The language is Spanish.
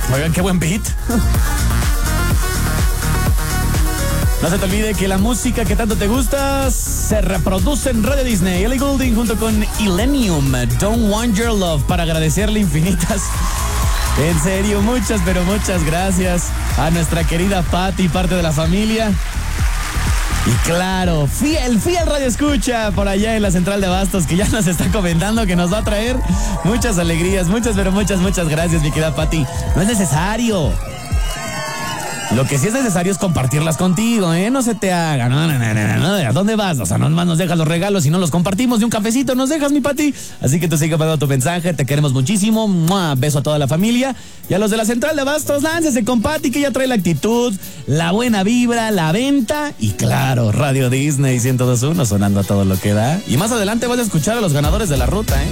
Oigan, qué buen beat. No se te olvide que la música que tanto te gusta se reproduce en Radio Disney. Ellie Goulding junto con Illenium, Don't Want Your Love, para agradecerle infinitas. En serio, muchas, pero muchas gracias a nuestra querida Patti, parte de la familia. Y claro, fiel radio escucha por allá en la central de Abastos, que ya nos está comentando que nos va a traer muchas alegrías, muchas, pero muchas gracias, mi querida Patti. No es necesario. Lo que sí es necesario es compartirlas contigo, ¿eh? No se te haga, no. ¿A dónde vas? O sea, no más nos dejas los regalos y no los compartimos. De un cafecito nos dejas, mi Pati. Así que tú sigue mandando tu mensaje, te queremos muchísimo. ¡Mua! Beso a toda la familia. Y a los de la central de Abastos, láncese con Pati, que ya trae la actitud, la buena vibra, la venta. Y claro, Radio Disney 102.1 sonando a todo lo que da. Y más adelante vas a escuchar a los ganadores de la ruta, ¿eh?